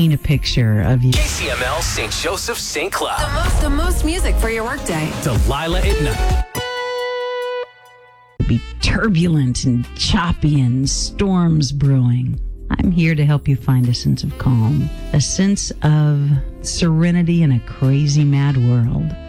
paint a picture of you. KCML St. Joseph St. Cloud. The most music for your workday. Delilah at night. Be turbulent and choppy and storms brewing. I'm here to help you find a sense of calm, a sense of serenity in a crazy, mad world.